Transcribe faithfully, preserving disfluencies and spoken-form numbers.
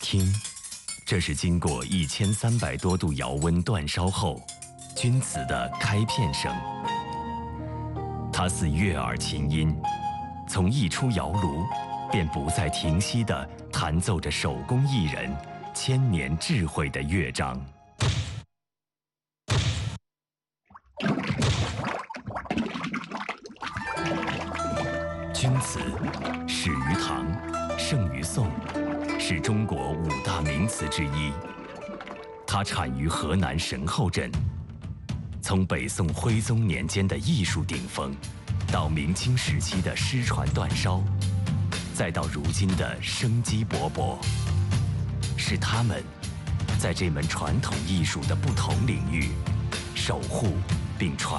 听，这是经过一千三百多度窑温煅烧后，钧瓷的开片声。它似悦耳琴音，从一出窑炉，便不再停息地弹奏着手工艺人千年智慧的乐章。钧瓷始于唐，盛于宋，是中国五大名瓷之一。它产于河南神后镇。从北宋徽宗年间的艺术顶峰，到明清时期的失传煅烧，再到如今的生机勃勃，是他们在这门传统艺术的不同领域守护并传